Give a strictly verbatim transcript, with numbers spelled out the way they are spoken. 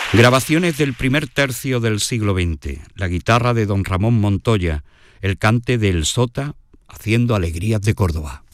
Grabaciones del primer tercio del siglo veinte, la guitarra de don Ramón Montoya, el cante del Sota haciendo Alegrías de Córdoba.